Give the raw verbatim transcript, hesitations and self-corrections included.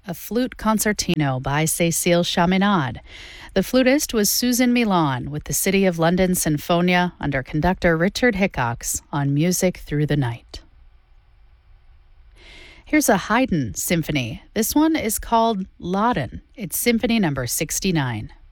A flute concertino by Cécile Chaminade. The flutist was Susan Milan with the City of London Sinfonia under conductor Richard Hickox on Music Through the Night. Here's a Haydn symphony. This one is called Laden. It's Symphony number sixty-nine.